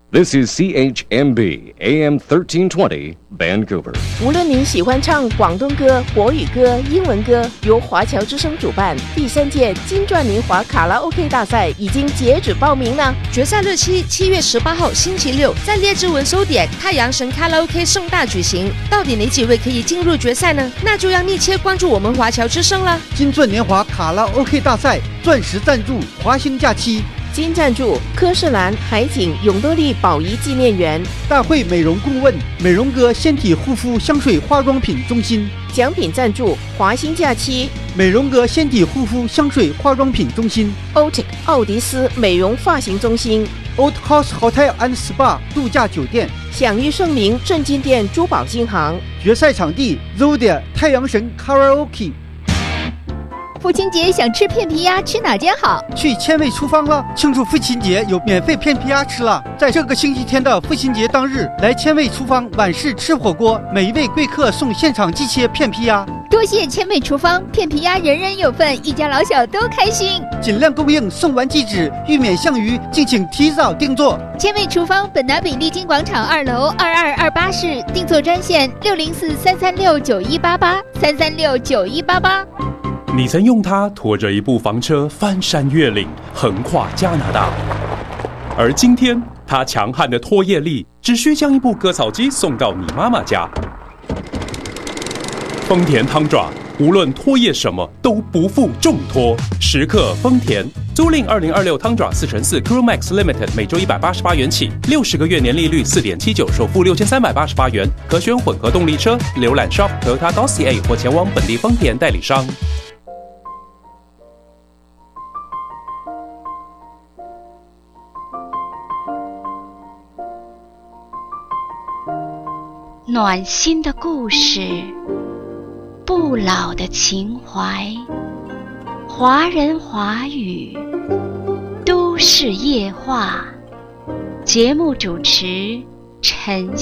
This is CHMB AM 1320 Vancouver。 无论您喜欢唱广东歌、国语歌、英文歌，由华侨之声主办第3届金钻年华卡拉 OK 大赛已经截止报名了。 决赛日期7月18号星期六，在列治文收点太阳神卡拉 OK 盛大举行。到底哪几位可以进入决赛呢？那就要密切关注我们华侨之声了。 金钻年华卡拉 OK 大赛钻石赞助华兴假期， 金赞助科士兰海景永乐利宝仪纪念园， 大会美容顾问美容哥纤体护肤香水化妆品中心， 奖品赞助华兴假期美容哥纤体护肤香水化妆品中心， Otic 奥迪斯美容发型中心， Old House Hotel and Spa 度假酒店， 享誉盛名正金店珠宝金行。 决赛场地 Zodiac 太阳神 Karaoke。 父亲节想吃片皮鸭，吃哪间好？ 去千味厨房了，庆祝父亲节有免费片皮鸭吃了。在这个星期天的父亲节当日，来千味厨房晚市吃火锅，每一位贵客送现场即切片皮鸭。 多谢千味厨房，片皮鸭人人有份，一家老小都开心。 尽量供应，送完即止，欲免项余，敬请提早订座。 千味厨房本拿比利金广场2楼2228室，订座专线604-336-9188，336-9188。 你曾用它拖着一部房车翻山越岭，横跨加拿大，而今天它强悍的拖曳力只需将一部割草机送到你妈妈家。丰田汤爪无论拖曳什么都不负重托，时刻丰田。租赁2026汤爪4x4 Crewmax Limited 每周188元起，60个月年利率4.79%，首付6388元，可选混合动力车。浏览 shop Toyota.ca 或前往本地丰田代理商。 暖心的故事，不老的情怀，华人华语，都市夜话。节目主持陈